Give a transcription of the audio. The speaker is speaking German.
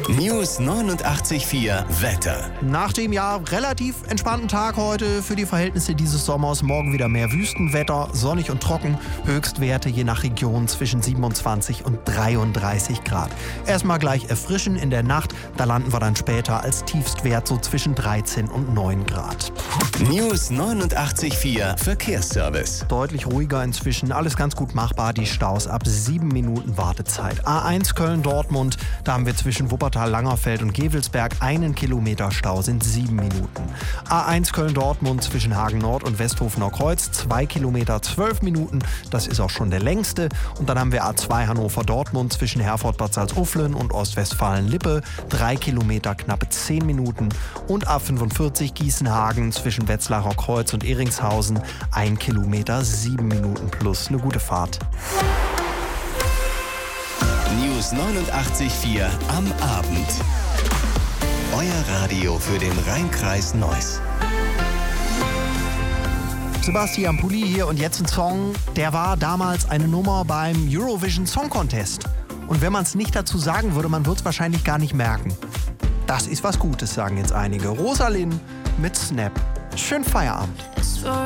News 89.4 Wetter. Nach dem ja relativ entspannten Tag heute für die Verhältnisse dieses Sommers morgen wieder mehr Wüstenwetter, sonnig und trocken, Höchstwerte je nach Region zwischen 27 und 33 Grad. Erstmal gleich erfrischen in der Nacht, da landen wir dann später als Tiefstwert so zwischen 13 und 9 Grad. News 89.4 Verkehrsservice. Deutlich ruhiger inzwischen, alles ganz gut machbar, die Staus ab 7 Minuten Wartezeit. A1 Köln-Dortmund, da haben wir zwischen Wuppertal-Langerfeld und Gevelsberg 1 Kilometer Stau, sind 7 Minuten. A1 Köln-Dortmund zwischen Hagen-Nord und Westhofener Kreuz, 2 Kilometer 12 Minuten, das ist auch schon der längste. Und dann haben wir A2 Hannover-Dortmund zwischen Herford-Bad Salzuflen und Ostwestfalen-Lippe, 3 Kilometer knappe 10 Minuten. Und A45 Gießen-Hagen zwischen Wetzlarer Kreuz und Eringshausen, 1 Kilometer 7 Minuten plus eine gute Fahrt. News 89.4 am Abend. Euer Radio für den Rhein-Kreis Neuss. Sebastian Pulli hier und jetzt ein Song, der war damals eine Nummer beim Eurovision Song Contest. Und wenn man es nicht dazu sagen würde, man würde es wahrscheinlich gar nicht merken. Das ist was Gutes, sagen jetzt einige. Rosalind mit Snap. Schönen Feierabend.